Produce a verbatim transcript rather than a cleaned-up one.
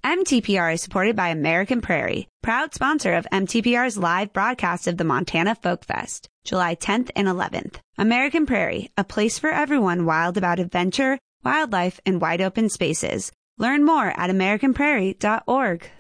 M T P R is supported by American Prairie, proud sponsor of M T P R's live broadcast of the Montana Folk Fest, July tenth and eleventh. American Prairie, a place for everyone wild about adventure, wildlife, and wide open spaces. Learn more at american prairie dot org.